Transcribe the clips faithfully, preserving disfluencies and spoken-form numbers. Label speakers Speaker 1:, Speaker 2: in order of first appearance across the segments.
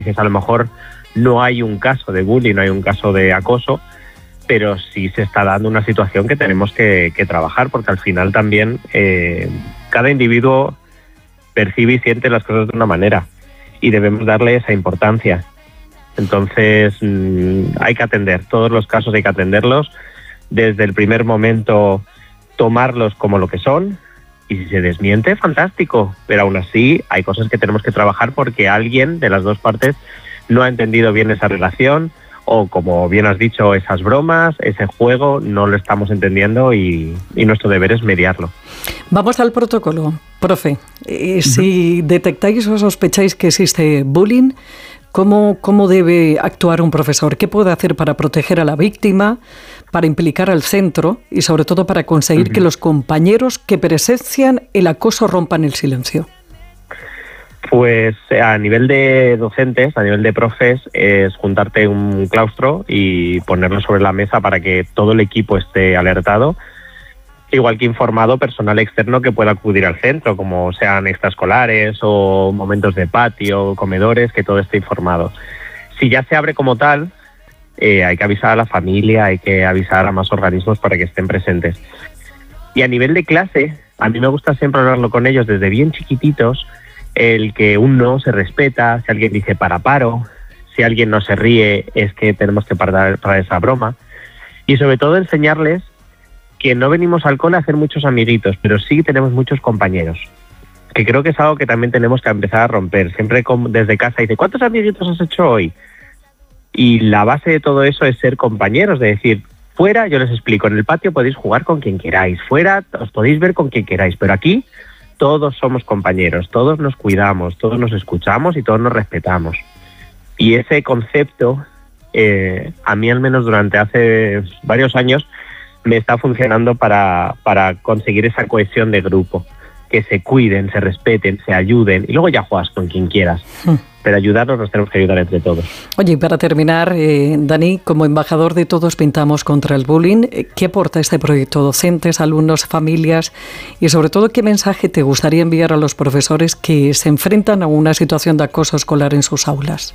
Speaker 1: dices, a lo mejor no hay un caso de bullying, no hay un caso de acoso, pero sí se está dando una situación que tenemos que, que trabajar, porque al final también eh, cada individuo percibe y siente las cosas de una manera y debemos darle esa importancia. Entonces mmm, hay que atender, todos los casos hay que atenderlos, desde el primer momento tomarlos como lo que son, y si se desmiente, fantástico, pero aún así hay cosas que tenemos que trabajar porque alguien de las dos partes no ha entendido bien esa relación, o como bien has dicho, esas bromas, ese juego, no lo estamos entendiendo y, y nuestro deber es mediarlo.
Speaker 2: Vamos al protocolo, profe. Eh, si uh-huh. detectáis o sospecháis que existe bullying, ¿cómo, ¿cómo debe actuar un profesor? ¿Qué puede hacer para proteger a la víctima, para implicar al centro y sobre todo para conseguir uh-huh. que los compañeros que presencian el acoso rompan el silencio?
Speaker 1: Pues a nivel de docentes, a nivel de profes, es juntarte un claustro y ponerlo sobre la mesa para que todo el equipo esté alertado, igual que informado personal externo que pueda acudir al centro, como sean extraescolares o momentos de patio, comedores, que todo esté informado. Si ya se abre como tal, eh, hay que avisar a la familia, hay que avisar a más organismos para que estén presentes. Y a nivel de clase, a mí me gusta siempre hablarlo con ellos desde bien chiquititos, el que un no se respeta, si alguien dice para paro, si alguien no se ríe es que tenemos que parar para esa broma, y sobre todo enseñarles que no venimos al cole a hacer muchos amiguitos, pero sí tenemos muchos compañeros, que creo que es algo que también tenemos que empezar a romper. Siempre desde casa dice, ¿cuántos amiguitos has hecho hoy? Y la base de todo eso es ser compañeros, de decir, fuera, yo les explico, en el patio podéis jugar con quien queráis, fuera os podéis ver con quien queráis, pero aquí todos somos compañeros, todos nos cuidamos, todos nos escuchamos y todos nos respetamos. Y ese concepto, eh, a mí al menos durante hace varios años, me está funcionando para, para conseguir esa cohesión de grupo. Que se cuiden, se respeten, se ayuden y luego ya juegas con quien quieras. Hmm. Pero ayudarnos nos tenemos que ayudar entre todos.
Speaker 2: Oye, y para terminar, eh, Dani, como embajador de Todos Pintamos contra el Bullying, ¿qué aporta este proyecto? Docentes, alumnos, familias y sobre todo, ¿qué mensaje te gustaría enviar a los profesores que se enfrentan a una situación de acoso escolar en sus aulas?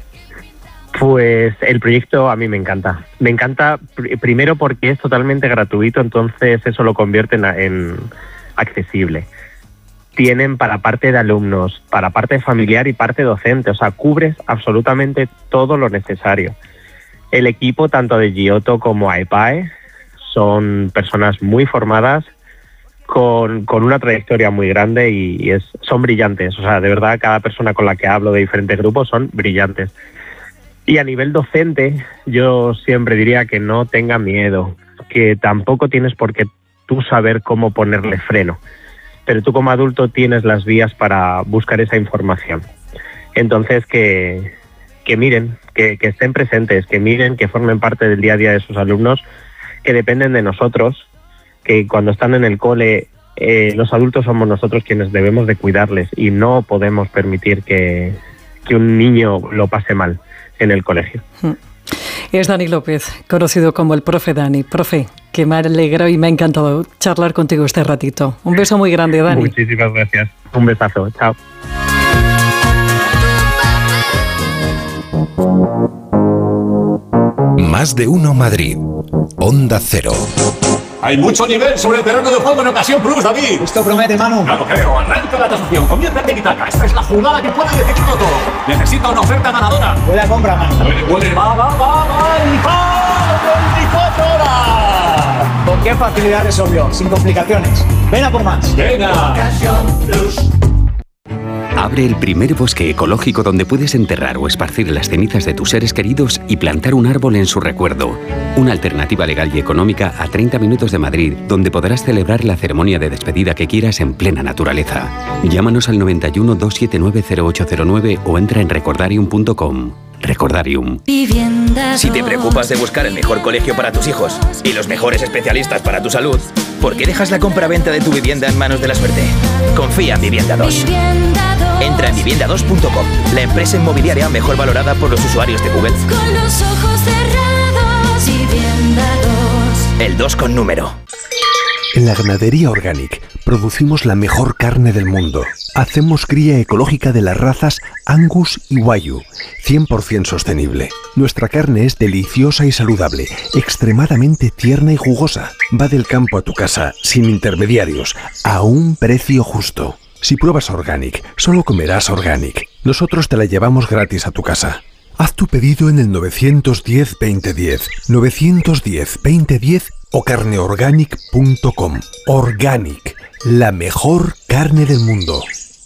Speaker 1: Pues el proyecto a mí me encanta. Me encanta pr- primero porque es totalmente gratuito, entonces eso lo convierte en, en accesible. Tienen para parte de alumnos, para parte familiar y parte docente, o sea, cubres absolutamente todo lo necesario. El equipo, tanto de Giotto como AEPAE, son personas muy formadas, con, con una trayectoria muy grande y, y es, son brillantes. O sea, de verdad, cada persona con la que hablo de diferentes grupos son brillantes. Y a nivel docente, yo siempre diría que no tenga miedo, que tampoco tienes por qué tú saber cómo ponerle freno, pero tú como adulto tienes las vías para buscar esa información. Entonces que, que miren, que, que estén presentes, que miren, que formen parte del día a día de sus alumnos, que dependen de nosotros, que cuando están en el cole eh, los adultos somos nosotros quienes debemos de cuidarles y no podemos permitir que, que un niño lo pase mal en el colegio.
Speaker 2: Es Dani López, conocido como el profe Dani. Profe, que me alegra y me ha encantado charlar contigo este ratito. Un beso muy grande, Dani.
Speaker 1: Muchísimas gracias. Un besazo. Chao.
Speaker 3: Más de uno Madrid. Onda Cero.
Speaker 4: Hay mucho nivel sobre el terreno de juego en Ocasión Plus, David.
Speaker 5: Esto promete, Manu.
Speaker 4: No lo creo. Arranca la tasación. Comienza el tiki-taka. Esta es la jugada que puede decidirlo todo. Necesita una oferta ganadora.
Speaker 5: Puede a compra, Manu.
Speaker 4: Puede, puede. Va, va, va, va. ¡Y va! ¡veinticuatro horas!
Speaker 5: ¿Con qué facilidad resolvió? Sin complicaciones. Ven a por más.
Speaker 4: Venga. Ocasión Plus.
Speaker 6: Abre el primer bosque ecológico donde puedes enterrar o esparcir las cenizas de tus seres queridos y plantar un árbol en su recuerdo. Una alternativa legal y económica a treinta minutos de Madrid, donde podrás celebrar la ceremonia de despedida que quieras en plena naturaleza. Llámanos al noventa y uno, doscientos setenta y nueve, cero ocho cero nueve o entra en recordarium punto com. Recordarium.
Speaker 7: Si te preocupas de buscar el mejor colegio para tus hijos y los mejores especialistas para tu salud, ¿por qué dejas la compra-venta de tu vivienda en manos de la suerte? Confía en Vivienda dos. Entra en vivienda dos punto com, la empresa inmobiliaria mejor valorada por los usuarios de Google.
Speaker 8: Con los ojos cerrados, Vivienda dos.
Speaker 7: El dos con número.
Speaker 3: En la Ganadería Organic
Speaker 9: producimos la mejor carne del mundo. Hacemos cría ecológica de las razas Angus y Wagyu, cien por ciento sostenible. Nuestra carne es deliciosa y saludable, extremadamente tierna y jugosa. Va del campo a tu casa, sin intermediarios, a un precio justo. Si pruebas Organic, solo comerás Organic. Nosotros te la llevamos gratis a tu casa. Haz tu pedido en el nueve uno cero, veinte diez, nueve uno cero, veinte diez o carneorganic punto com. Organic, la mejor carne del mundo.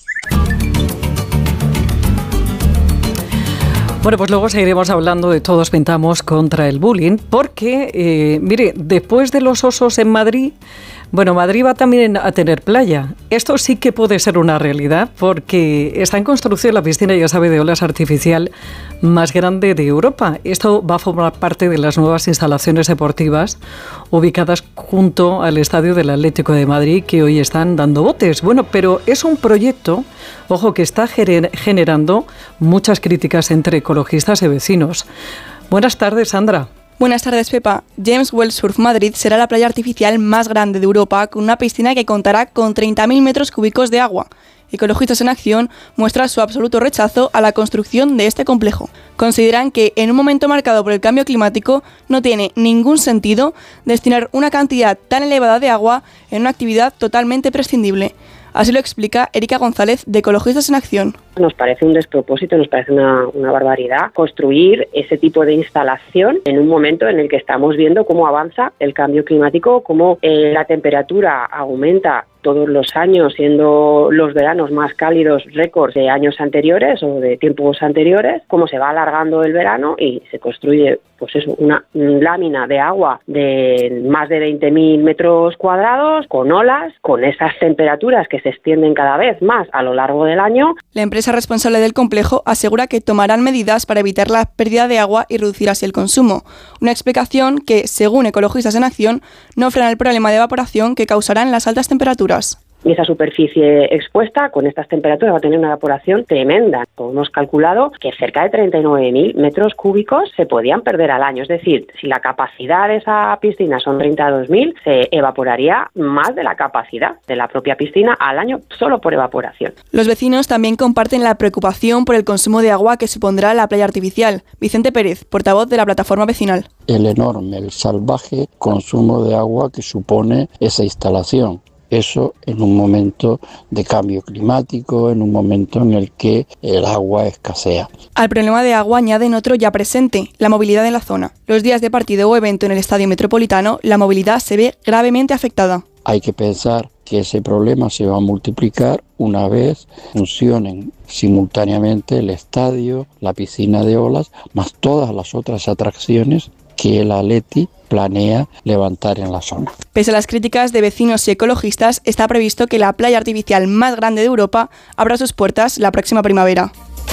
Speaker 2: Bueno, pues luego seguiremos hablando de Todos Pintamos contra el bullying, porque, eh, mire, después de los osos en Madrid, bueno, Madrid va también a tener playa. Esto sí que puede ser una realidad, porque está en construcción la piscina, ya sabe, de olas artificial más grande de Europa. Esto va a formar parte de las nuevas instalaciones deportivas ubicadas junto al estadio del Atlético de Madrid, que hoy están dando botes. Bueno, pero es un proyecto, ojo, que está gener- generando muchas críticas entre ecologistas y vecinos. Buenas tardes, Sandra.
Speaker 10: Buenas tardes, Pepa. James Well Surf Madrid será la playa artificial más grande de Europa, con una piscina que contará con treinta mil metros cúbicos de agua. Ecologistas en Acción muestran su absoluto rechazo a la construcción de este complejo. Consideran que en un momento marcado por el cambio climático no tiene ningún sentido destinar una cantidad tan elevada de agua en una actividad totalmente prescindible. Así lo explica Erika González, de Ecologistas en Acción.
Speaker 11: Nos parece un despropósito, nos parece una, una barbaridad construir ese tipo de instalación en un momento en el que estamos viendo cómo avanza el cambio climático, cómo eh, la temperatura aumenta todos los años, siendo los veranos más cálidos récords de años anteriores o de tiempos anteriores, cómo se va alargando el verano y se construye pues eso, una lámina de agua de más de veinte mil metros cuadrados, con olas, con esas temperaturas que se extienden cada vez más a lo largo del año.
Speaker 10: La empresa responsable del complejo asegura que tomarán medidas para evitar la pérdida de agua y reducir así el consumo. Una explicación que, según Ecologistas en Acción, no frena el problema de evaporación que causarán las altas temperaturas.
Speaker 11: Y esa superficie expuesta con estas temperaturas va a tener una evaporación tremenda. Hemos calculado que cerca de treinta y nueve mil metros cúbicos se podían perder al año. Es decir, si la capacidad de esa piscina son treinta y dos mil, se evaporaría más de la capacidad de la propia piscina al año solo por evaporación.
Speaker 10: Los vecinos también comparten la preocupación por el consumo de agua que supondrá la playa artificial. Vicente Pérez, portavoz de la plataforma vecinal.
Speaker 12: El enorme, el salvaje consumo de agua que supone esa instalación. Eso en un momento de cambio climático, en un momento en el que el agua escasea.
Speaker 10: Al problema de agua añaden otro ya presente, la movilidad en la zona. Los días de partido o evento en el Estadio Metropolitano, la movilidad se ve gravemente afectada.
Speaker 12: Hay que pensar que ese problema se va a multiplicar una vez funcionen simultáneamente el estadio, la piscina de olas, más todas las otras atracciones que el Atleti planea levantar en la zona.
Speaker 10: Pese a las críticas de vecinos y ecologistas, está previsto que la playa artificial más grande de Europa abra sus puertas la próxima primavera.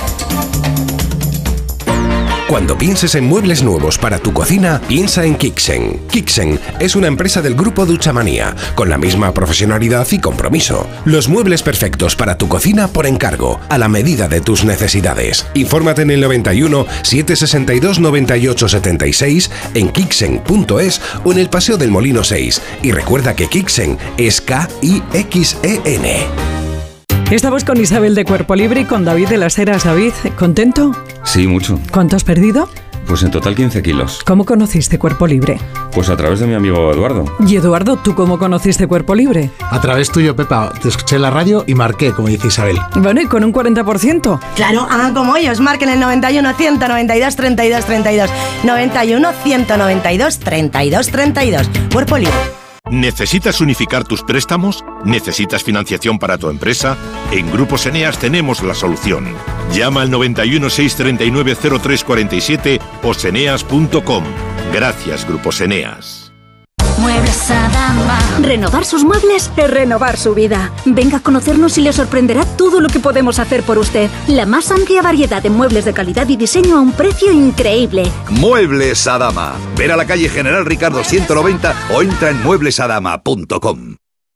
Speaker 3: Cuando pienses en muebles nuevos para tu cocina, piensa en Kixen. Kixen es una empresa del grupo Duchamanía, con la misma profesionalidad y compromiso. Los muebles perfectos para tu cocina por encargo, a la medida de tus necesidades. Infórmate en el noventa y uno, setecientos sesenta y dos, noventa y ocho setenta y seis, en kixen punto es o en el Paseo del Molino seis. Y recuerda que Kixen es K I X E N.
Speaker 2: Estamos con Isabel de Cuerpo Libre y con David de las Heras. David, ¿contento?
Speaker 13: Sí, mucho.
Speaker 2: ¿Cuánto has perdido?
Speaker 13: Pues en total quince kilos.
Speaker 2: ¿Cómo conociste Cuerpo Libre?
Speaker 13: Pues a través de mi amigo Eduardo.
Speaker 2: Y Eduardo, ¿tú cómo conociste Cuerpo Libre?
Speaker 14: A través tuyo, Pepa. Te escuché en la radio y marqué, como dice Isabel.
Speaker 2: Bueno, ¿y con un cuarenta por ciento?
Speaker 15: Claro, hagan como ellos. Marquen el noventa y uno, ciento noventa y dos, treinta y dos, treinta y dos. noventa y uno, ciento noventa y dos, treinta y dos, treinta y dos. Cuerpo Libre.
Speaker 16: ¿Necesitas unificar tus préstamos? ¿Necesitas financiación para tu empresa? En Grupos Eneas tenemos la solución. Llama al noventa y uno, seiscientos treinta y nueve, cero tres cuarenta y siete o seneas punto com. Gracias, Grupos Eneas.
Speaker 8: Muebles Adama.
Speaker 17: Renovar sus muebles es renovar su vida. Venga a conocernos y le sorprenderá todo lo que podemos hacer por usted. La más amplia variedad de muebles de calidad y diseño a un precio increíble.
Speaker 18: Muebles Adama. Ver a la calle General Ricardo ciento noventa o entra en muebles adama punto com.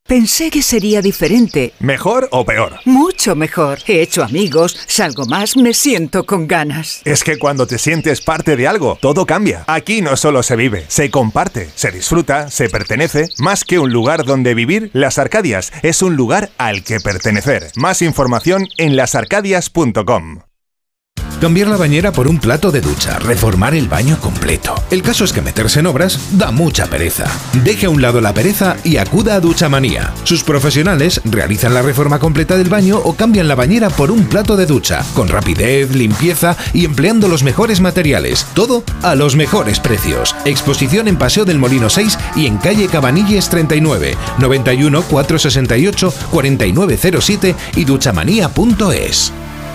Speaker 18: Pensé que sería diferente.
Speaker 19: ¿Mejor o peor?
Speaker 18: Mucho mejor. He hecho amigos, salgo más, me siento con ganas.
Speaker 19: Es que cuando te sientes parte de algo, todo cambia. Aquí no solo se vive, se comparte, se disfruta, se pertenece. Más que un lugar donde vivir, Las Arcadias es un lugar al que pertenecer. Más información en las arcadias punto com.
Speaker 3: Cambiar la bañera por un plato de ducha, reformar el baño completo. El caso es que meterse en obras da mucha pereza. Deje a un lado la pereza y acuda a Duchamanía. Sus profesionales realizan la reforma completa del baño o cambian la bañera por un plato de ducha, con rapidez, limpieza y empleando los mejores materiales. Todo a los mejores precios. Exposición en Paseo del Molino seis y en calle Cabanilles treinta y nueve, noventa y uno, cuatrocientos sesenta y ocho, cuarenta y nueve cero siete y duchamanía punto es.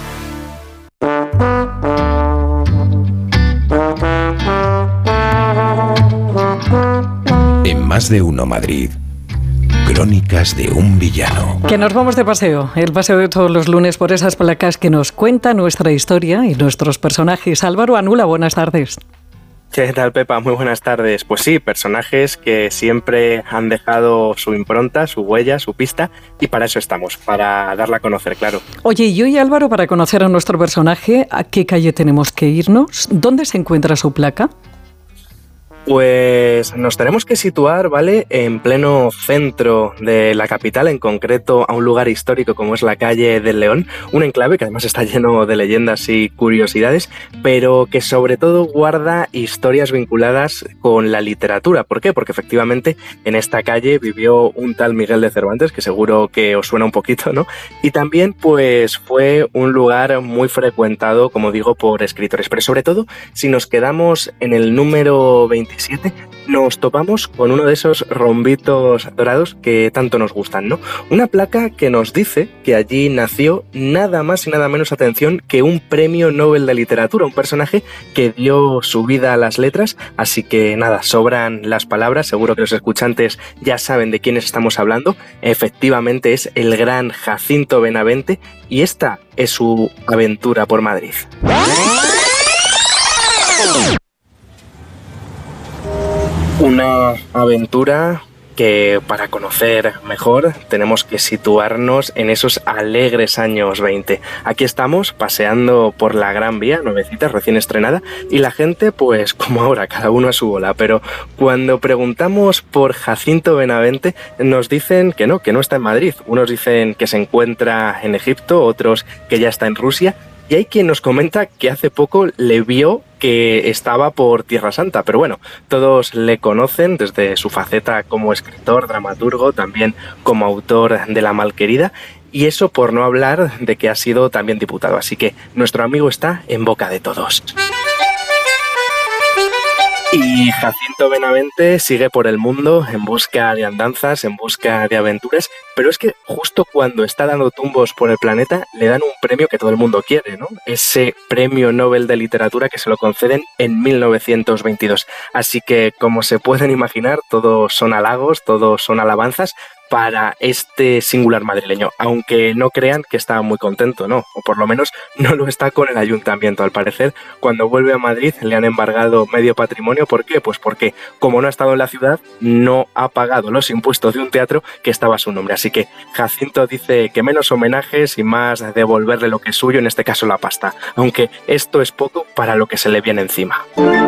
Speaker 3: En Más de Uno Madrid, Crónicas de un villano.
Speaker 2: Que nos vamos de paseo, el paseo de todos los lunes por esas placas que nos cuentan nuestra historia y nuestros personajes. Álvaro Anula, buenas tardes.
Speaker 20: ¿Qué tal, Pepa? Muy buenas tardes. Pues sí, personajes que siempre han dejado su impronta, su huella, su pista, y para eso estamos, para darla a conocer, claro.
Speaker 2: Oye, y hoy, Álvaro, para conocer a nuestro personaje, ¿a qué calle tenemos que irnos? ¿Dónde se encuentra su placa?
Speaker 20: Pues nos tenemos que situar, ¿vale?, en pleno centro de la capital, en concreto a un lugar histórico como es la calle del León, un enclave que además está lleno de leyendas y curiosidades, pero que sobre todo guarda historias vinculadas con la literatura. ¿Por qué? Porque efectivamente en esta calle vivió un tal Miguel de Cervantes, que seguro que os suena un poquito, ¿no? Y también pues fue un lugar muy frecuentado, como digo, por escritores, pero sobre todo si nos quedamos en el número veintisiete, nos topamos con uno de esos rombitos dorados que tanto nos gustan, ¿no? Una placa que nos dice que allí nació nada más y nada menos, atención, que un premio Nobel de literatura, un personaje que dio su vida a las letras, así que nada, sobran las palabras, seguro que los escuchantes ya saben de quiénes estamos hablando. Efectivamente es el gran Jacinto Benavente y esta es su aventura por Madrid. Una aventura que, para conocer mejor, tenemos que situarnos en esos alegres años veinte. Aquí estamos paseando por la Gran Vía, nuevecita, recién estrenada, y la gente, pues como ahora, cada uno a su bola, pero cuando preguntamos por Jacinto Benavente, nos dicen que no, que no está en Madrid. Unos dicen que se encuentra en Egipto, otros que ya está en Rusia, y hay quien nos comenta que hace poco le vio que estaba por Tierra Santa, pero bueno, todos le conocen desde su faceta como escritor, dramaturgo, también como autor de La Malquerida, y eso por no hablar de que ha sido también diputado, así que nuestro amigo está en boca de todos. Y Jacinto Benavente sigue por el mundo en busca de andanzas, en busca de aventuras, pero es que justo cuando está dando tumbos por el planeta le dan un premio que todo el mundo quiere, ¿no? Ese premio Nobel de literatura que se lo conceden en mil novecientos veintidós. Así que, como se pueden imaginar, todos son halagos, todos son alabanzas para este singular madrileño, aunque no crean que está muy contento, ¿no? O por lo menos no lo está con el ayuntamiento. Al parecer, cuando vuelve a Madrid le han embargado medio patrimonio. ¿Por qué? Pues porque, como no ha estado en la ciudad, no ha pagado los impuestos de un teatro que estaba a su nombre. Así que Jacinto dice que menos homenajes y más devolverle lo que es suyo, en este caso la pasta, aunque esto es poco para lo que se le viene encima.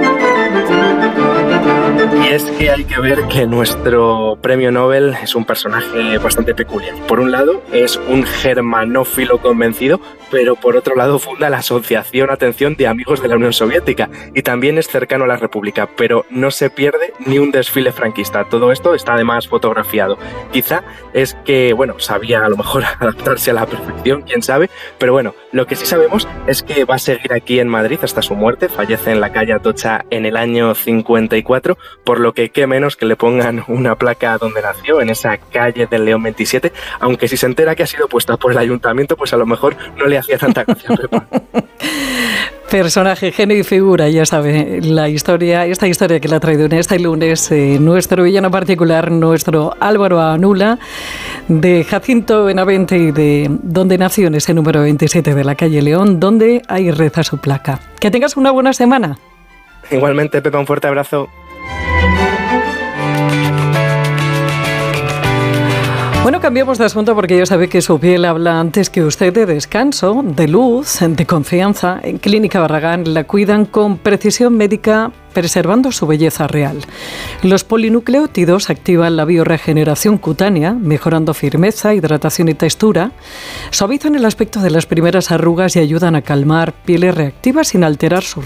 Speaker 20: Y es que hay que ver que nuestro premio Nobel es un personaje bastante peculiar. Por un lado, es un germanófilo convencido, pero por otro lado funda la Asociación, atención, de Amigos de la Unión Soviética, y también es cercano a la República, pero no se pierde ni un desfile franquista. Todo esto está además fotografiado. Quizá es que, bueno, sabía a lo mejor adaptarse a la perfección, quién sabe, pero bueno, lo que sí sabemos es que va a seguir aquí en Madrid hasta su muerte. Fallece en la calle Atocha en el año cincuenta y cuatro, por lo que qué menos que le pongan una placa donde nació, en esa calle del León veintisiete, aunque si se entera que ha sido puesta por el ayuntamiento, pues a lo mejor no le hacía tanta gracia, Pepa.
Speaker 2: Personaje, genio y figura, ya sabe, la historia, esta historia que la ha traído en este lunes eh, nuestro villano particular, nuestro Álvaro Anula, de Jacinto Benavente y de donde nació, en ese número veintisiete de la calle León, donde ahí reza su placa. Que tengas una buena semana.
Speaker 20: Igualmente, Pepa, un fuerte abrazo.
Speaker 2: Bueno, cambiamos de asunto porque ya sabe que su piel habla antes que usted de descanso, de luz, de confianza. En Clínica Barragán la cuidan con precisión médica, preservando su belleza real. Los polinucleótidos activan la bioregeneración cutánea, mejorando firmeza, hidratación y textura, suavizan el aspecto de las primeras arrugas y ayudan a calmar pieles reactivas sin alterar su